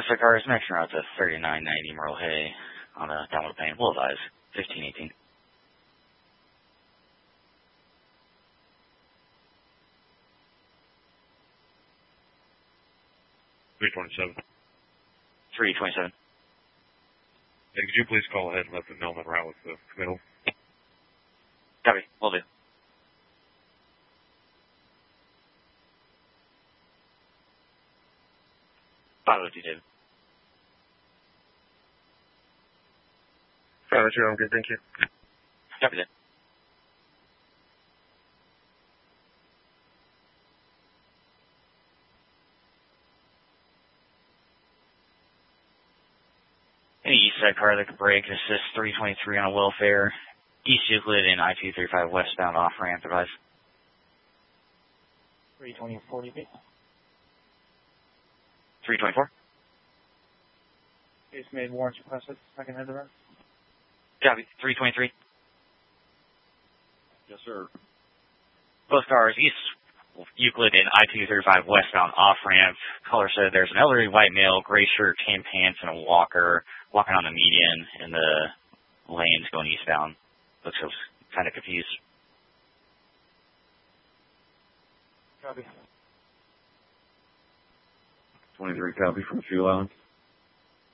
West Cars, next route to 3990 Merle Hay on a downward plane. Will advise 1518. 327. 327. Hey, could you please call ahead and let them know I'm en route with the middle? Copy. Will do. Follow you, David. Roger, I'm good, thank you. Copy that. Any east side car that could brake, assist 323 on a welfare. East Euclid and I-235 westbound off-ramp advice. 320 40 feet. 324. Case made, warrants requested. Second head around. Copy. 323. Yes, sir. Both cars, East Euclid and I-235 westbound off-ramp. Caller said there's an elderly white male, gray shirt, tan pants, and a walker walking on the median in the lanes going eastbound. Looks kind of confused. Copy. 23 copy from Fuel Island.